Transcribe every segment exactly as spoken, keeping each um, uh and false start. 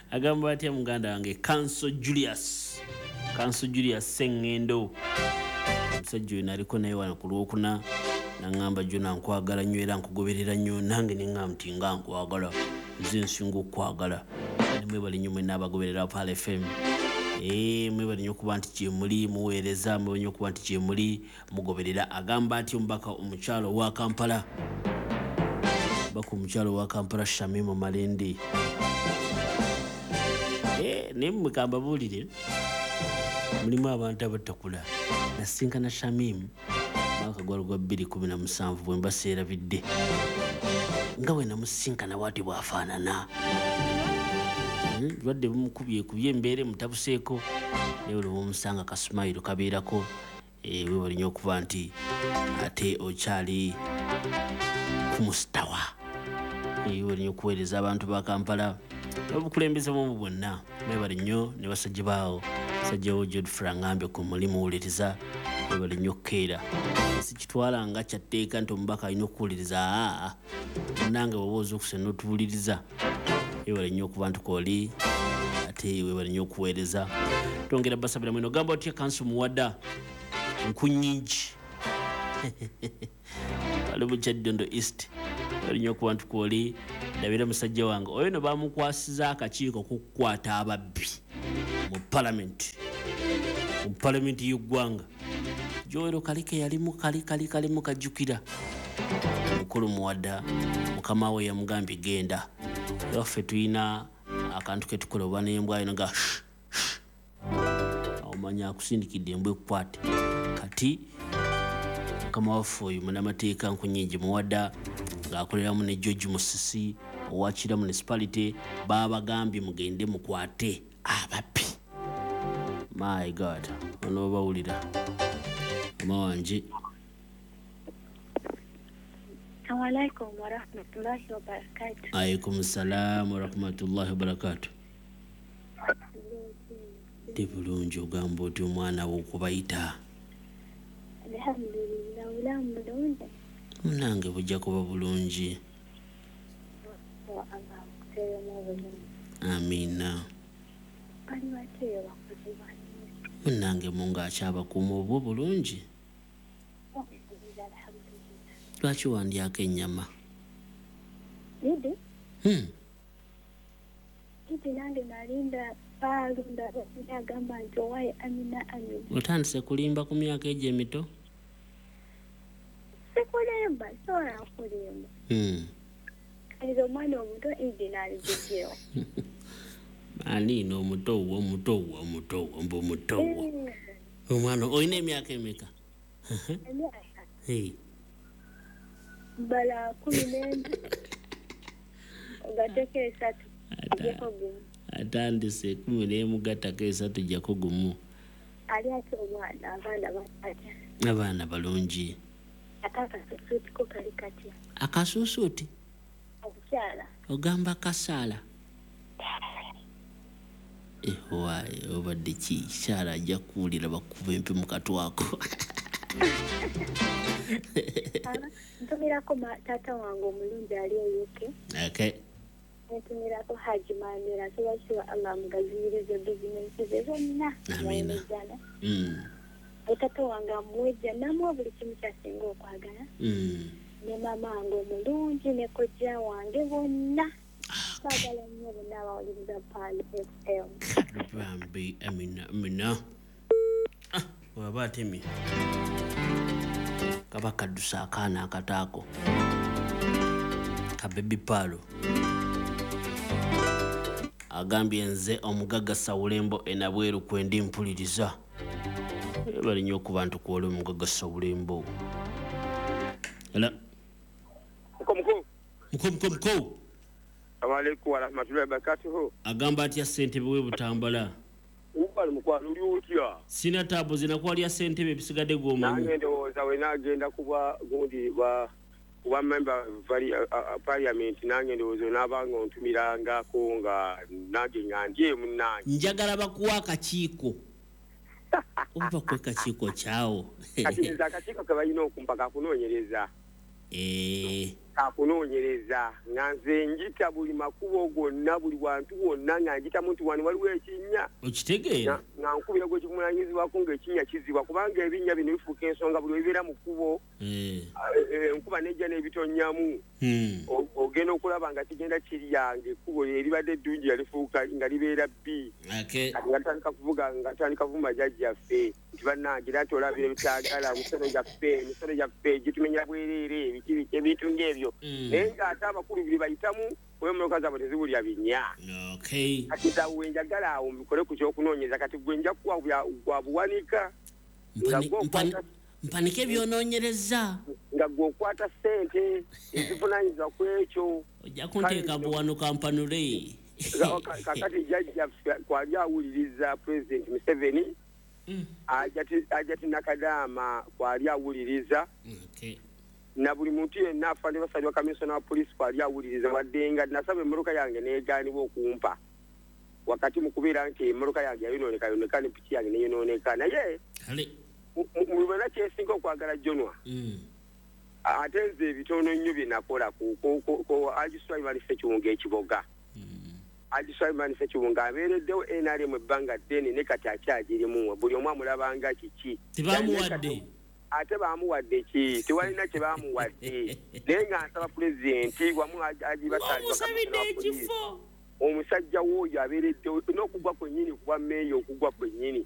agamba atya muganda wange Kanso Julius Kanso Julius Sengendo omusajja oyo naliko naye wano ku Lwokuna naŋŋamba jjo nankwagala nnyo era nkugoberera nnyo nange ne ŋŋamba nti nga nkwagala nze nsinga okwagala mwebale nnyo mwenna abagoberera Pal F M. Eh, mwebale nnyo okuba nti gye muli muweereza, mwebale nnyo okuba nti gye muli mugoberera. Agamba ati omubaka omukyalo wa Kampala omubaka omukyalo wa Kampala Shamim Malende. Eh, naye mmwe kambabuulire mulimu abantu abatakula nasinkana Shamim mwaka gwali gwa bbiri kumi na musanvu bwe mbaseerabidde nga bwe namusinkana bw'ati bw'afaanana. Lwadde bumukubye kubye embeere mutabuseeko naye olwo bumusanga kasumayiro kabeerako. Weewale nnyo okuba nti ate okyali ku mustawa. Weewale nnyo okuweereza abantu ba Kampala n'obukulembeze bwomu bwonna. Weewale nnyo ne basajja baawo basajja wo Godfrey Ngambe ku mulimu owuliriza. Weewale nnyo okkeera sikitwala nga kyatteeka nti omubaka alina okuwuliriza aa nange bw'oba oza okusena otuwuliriza. Weewale nnyo okuba nti kooli ate weewale nnyo okuweereza. Twongera basabira mwino gamba otya Kanso Muwada Nkunyingi wali mu Kyaddondo East. Weewale nnyo okuba nti kooli ndabira musajja wange oyo no bamukwasiza akakiiko okukwata ababbi mu palamenti mu palamenti y'eggwanga. Joero Kalike yali mu kali kali kali mu kajjukira mukulu Muwada mukama we yamugambye genda yaffe tuyina akantu ke tukola oba n'embwa eno nga omanya akusindikidde embwa ekukwate kati mukama waffe oyo munnamateeka Nkunyingi Muwada ng'akoleramu ne George Musisi owa Kira municipality baabagambye mugende mukwate ababbi. My God, ono bawulira mama wanje. Assalamu alaikum wa rahmatullahi wa barakatuh. Alaikum salam wa rahmatullahi wa barakatuh. Tebulungi ogamba oti omwana wo okubayita. Alhamdulillah, ulamu bulungi. Munange bujja kuba bulungi. Amina. Munange munga akyabakuuma obwo bulungi. Lwaki wandyako ennyama? Idi? Hmm. Idi nange nalinda baalunda agamba nti owaye Amina Amina. Otandise kulimba ku myaka egyo emito? Sikulimba, sobola kulimba. Hmm. Kaliza omwana omuto Idi n'aligejjewo. Ani n'omuto wo omuto wo omuto wo mbu omuto wo. Omwana olina emyaka emeka? Emyaka? Hey. Bala kumi n'enda gattako esatu ajjako gumu. Atandise kumi n'emu gattako esatu jjako gumu. Ali ate omwana abaana batya? Abaana balungi. Ate akasuusuuti ko kali katya? Akasuusuuti? Omukyala. Ogamba kasaala? Ewaye obadde ki Saala ajja kuwulira bakuba empi mu katwako. Ntumirako taata wange omulungi ali eyuke. Okay. Ntumirako Haji Mandela sobasiwa Allah amugaziyirize bizinesi ze zonna. Amina. Mm. Taata wange amuwejja namuwa buli kimu kyasinga okwagala. Mm. Ne mama wange omulungi ne kojja wange bonna. Kwagala nnyo bonna abawuliriza Pal F M. Bambi Amina Amina. Ah, waba atemi. Kaba kaddusa akaana akataako ka baby Palo agambye nze omugagga Sawulembo enabweru kwendi mpuliriza. Bali nnyo okuba nti kuwole omugagga Sawulembo. Ela Mko mko mko mko mko Amalaikum wa rahmatullahi wa barakatuh. Agamba atya ssentebe we Butambala. Ubali mkwano uli utya. Sina tabu zinakuwa lya ssentebe bisigadde gwomanyi. Nange ndowooza we nagenda kuba gundi ba kuba member vari uh, uh, parliament nange ndowooza nabanga ontumirangako nga nange ngandye munnange. Njagala bakuwa akakiiko. Oba kwe kakiiko kyawo. Kati akakiiko ke balina okumpaka kunoonyereza. Eh. akunoonyereza nga nze njita buli makubo gonna buli wantu wonna nga njita muntu wani waliwo ekinnya okitegeera nga nkubira gwe kikumulanyizibwako ng'ekinnya kizibwa kubanga ebinnya bino bifuuka ensonga buli webibeera mu kkubo enkuba nejja n'ebitonnyamu ogenda okulaba nga kigenda kiryanga ekkubo eribadde eddungi yalifuuka nga libeera bbi kati nga tutandika kuvuga nga tutandika kuvuma jjajjaffe nti bannange era tolabira ebitagala emisolo gyaffe emisolo gyaffe gitumenya bwereere ebiki biki ebintu ng'ebyo naye ng'ate abakulu biri bayitamu wemmotoka zaabwe tezibulya binnya kati zawe njagala awo mbikole ku kyokunoonyereza kati gwe nja kuwa gwa buwanika mpanike ebyonoonyereza nga gwe okwata ssente ezivunanyizibwa ku ekyo ojja kunteeka buwanuka mpanule kakati jjajjaffe kwali awuliriza President Museveni ajati Nakadaama kwali awuliriza na buli muntu yenna afande basalwa kamisona wa police kwali awuliriza wadde nga nasaba emmotoka yange neegaanibwa okumpa wakati mu kubeera nti emmotoka yange yayonooneka yoneka ne piki yange neyonooneka naye mulubona kyesinga okwagala jonwa ate nze ebitono nnyo bye nakola ku agiswaimani Ssekiwunga ekiboga agiswaimani Ssekiwunga abeereddewo N R M ebbanga ddene ne kati akyagirimu buli omu amulabanga kiki tebamuwadde ate baamuwadde ki tewalina kye baamuwadde naye nga nsaba pulezidenti wamu agibasalibwa omusajja w'oyo abeereddewo n'okugwa kwennyini kuba mmeeya okugwa kwennyini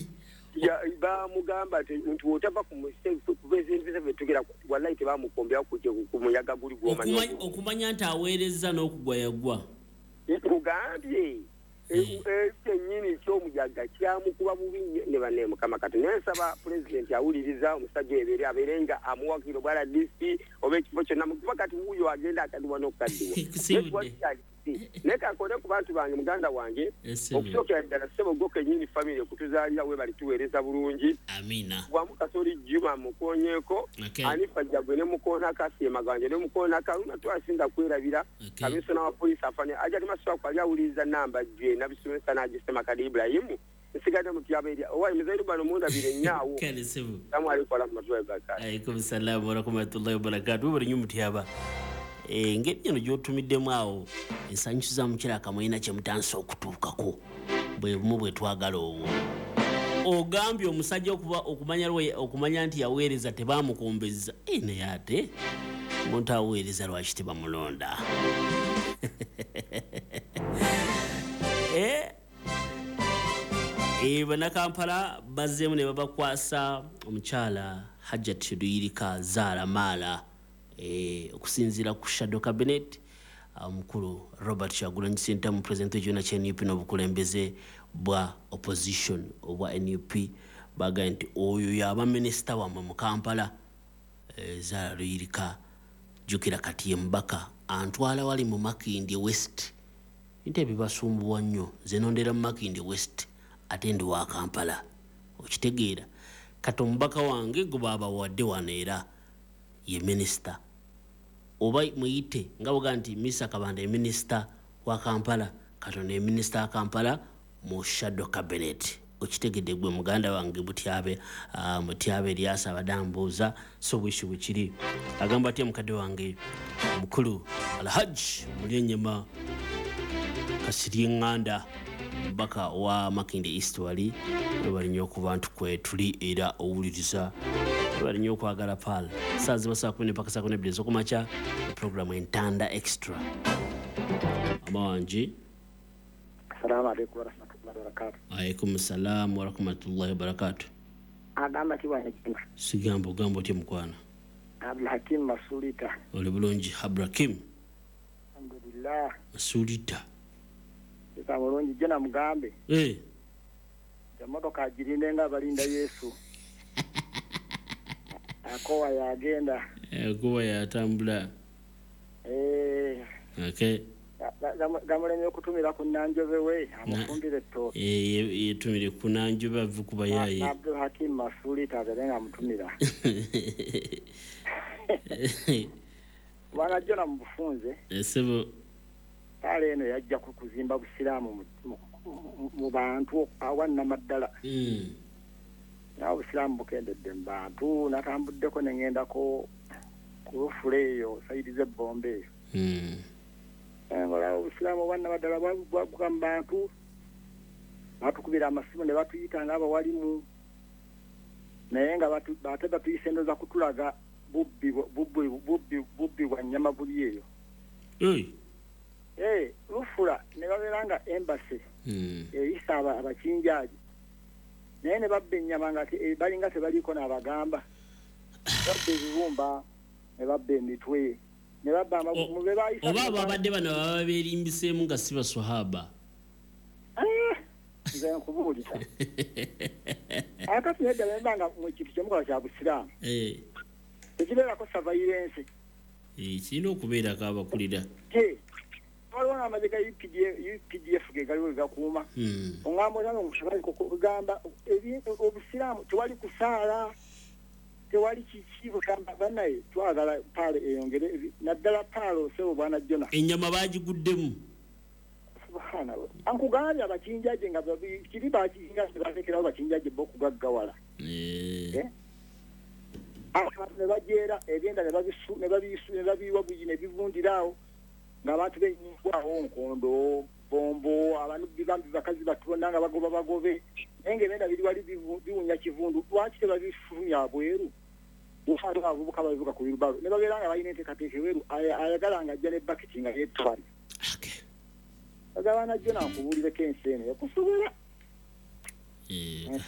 bamugamba nti otava kubezetugera wallahi tebamukombera ku muyaga guli gwomanya okumanya nti aweereza n'okugwa yagwa kugambye ekyennyini ky'omuyaga kyamukuba bubi ne banne mukama kati nensaba pulezidenti awuliriza omusajja ebere abeere nga amuwakiro bwa R D C oba ekifo kyonna mukuba kati wuuyo agenda akaddiwa n'okukaddiwa naye kakone ku bantu bange muganda wange okusookera ddala ssebo gwo kennyini famire okutuzaalira we bali tuweereza bulungi wamu Kasoli Juma mukoonyeeko Anifa Jagwe ne mukoona Kasi Maganje ne mukoona Kaluma twasinda kwerabira kamisona wa poliisi afanye ajati Maswa kwali awuliriza namba gye nabisomesa n'agisema Kadi Ibrahimu nsigadde mu tyaba erya owa emizairu bano mundabire nnyawo salamu alaikum warahmatullahi wabarakatuh alaikum salamu warahmatullahi wabarakatuh bari nnyo mutyaba engeri eno gy'otumiddemu awo ensanyusiza mukiraka mulina kye mutansa okutuukako bwe bumu bwe twagala obwo ogambye omusajja okuba okumanya okumanya nti yaweereza tebaamukombezza naye ate omuntu aweereza lwaki tebamulonda bannakampala bazzeemu ne babakwasa omukyala Hajjat Luyirika Zaala Maala okusinziira ku shadow cabinet omukulu Robert Kyagulanyi Ssentamu president w'ekibiina kya N U P n'obukulembeze bwa opposition obwa N U P baga nti oyo yaba minisita wammwe mu Kampala Zaala Luyirika jjukira kati ye mubaka antwala wali mu Makindye West nti ebibasumbuwa nnyo nze nondera mu Makindye West ate ndi wa Kampala okitegeera kati omubaka wange gwe baabawadde wano era ye minisita oba muyite nga bwoga nti Misa Kabanda ye minisita wa Kampala Katonda ye minisita wa Kampala mu shadow cabinet okitegedde gwe muganda wange Butyabe Mutyabe Eryasa abadambuuza so bwishu bukiri agamba ati mukadde wange mukulu Alhaji Mulyenyema Kasirye Nganda mbaka wa Makindye East wali bali nnyo ku bantu kwe tuli era owuliriza bali nnyo okwagala pal saa ziba saa kumi mpaka saa kumi n'ebbiri ez'okumakya programu Entanda Extra amangi Assalamu alaikum warahmatullahi wabarakatuh. Alaikum salam warahmatullahi wabarakatuh. Agamba kiwana kino. Sigambo gambo ti mukwana. Abdul Hakim Masulita. Ole bulungi Habrakim. Alhamdulillah. Masulita. Eka bulungi jena mugambe. Eh. Jamotoka ajirinde nga balinda Yesu. Akowa yagenda. Akowa yatambula. Eh. Okay. Gamulemye okutumira ku Nanjobe we amufumbire to eh yetumire ku Nanjobe avukuba yaye Abdul Hakim Masulita aberenga mutumira wana jona mbufunze esebo kale eno yajja kuzimba Busiramu mu bantu awanna maddala mm na Busiramu bukendedde mu bantu natambuddeko ne ngendako Kurufula eyo saidi z'ebbombe eyo. Mm. Ngola obusiraamu bwanna baddala bwabuka mu bantu batukubira amasimu ne batuyita ng'abawalimu naye nga ate batuyise endoza kutulaga bubbi bubbi bubbi bubbi bwa nnyama buli eyo. Eh, Lufula ne babeera nga embase eyisa abakinjaaji naye ne babba ennyama nga balinga tebaliiko n'abagamba babba ebibumba ne babba emitwe ne babba amagumu be bayisa oba ababadde bano baba beerimbiseemu nga si baswahaba. nze nkubuulira akati nedda bemba nga mu kintu kyomukola kya busiraamu tekibeerako surveillance kirina okubeerako abakulira. waliwo n'amazzi ga U P D F ge galiwo gakuuma oŋŋamba otanga omusabali kugamba obusiraamu tewali kusaala tewali kiki bugamba bannaye twagala paalo eyongere naddala paalo sebo bwana Jona ennyama baagiguddemu. subhanallah ankugambye abakinjaje nga kiri bakinja batekerawo bakinjaje bokugaggawala abantu ne bajeera ebyenda ne babisu ne babiwa buyi ne bivundirawo ng'abantu benyigwawo nkondo bombo abantu bigamba bakazi batubona nga bagoba bagobe naye ng'ebyenda biri wali biwunya kivundu lwaki tebabifulumya bweru ufaayo abavubuka babivuga ku birubalo ne babeera nga balina enteekateeka weeru ayagala nga ajja ne baketi nga yeetwala agabana jjo nakubuulireko ensi eno yakusobola